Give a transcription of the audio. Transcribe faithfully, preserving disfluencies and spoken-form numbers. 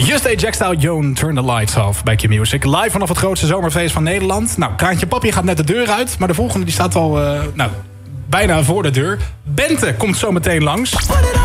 Just A Jack Style, Joan, Turn the Lights Off bij Q-Music. Live vanaf het grootste zomerfeest van Nederland. Nou, Kraantje Papi gaat net de deur uit. Maar de volgende die staat al uh, nou, bijna voor de deur. Bente komt zo meteen langs.